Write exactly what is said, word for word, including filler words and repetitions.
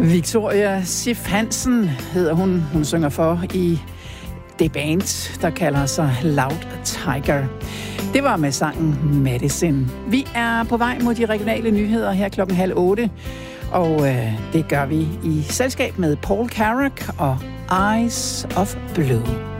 Victoria Sif Hansen hedder hun. Hun synger for i det band, der kalder sig Loud Tiger. Det var med sangen Medicine. Vi er på vej mod de regionale nyheder her klokken halv otte. Og øh, det gør vi i selskab med Paul Carrack og Eyes of Blue.